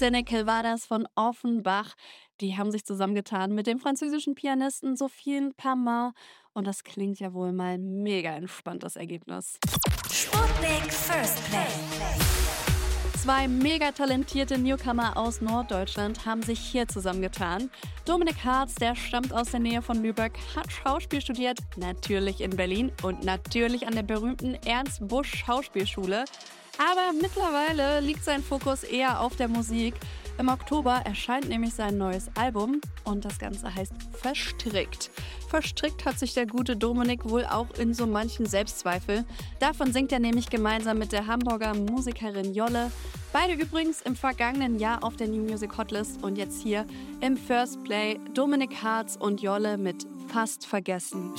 Senecal war das von Offenbach. Die haben sich zusammengetan mit dem französischen Pianisten Sophien Pamar. Und das klingt ja wohl mal mega entspannt, das Ergebnis. Sputnik First Play. Zwei mega talentierte Newcomer aus Norddeutschland haben sich hier zusammengetan. Dominik Hartz, der stammt aus der Nähe von Lübeck, hat Schauspiel studiert, natürlich in Berlin und natürlich an der berühmten Ernst Busch Schauspielschule. Aber mittlerweile liegt sein Fokus eher auf der Musik. Im Oktober erscheint nämlich sein neues Album und das Ganze heißt Verstrickt. Verstrickt hat sich der gute Dominik wohl auch in so manchen Selbstzweifel. Davon singt er nämlich gemeinsam mit der Hamburger Musikerin Jolle. Beide übrigens im vergangenen Jahr auf der New Music Hotlist und jetzt hier im First Play Dominik Hartz und Jolle mit Fast vergessen.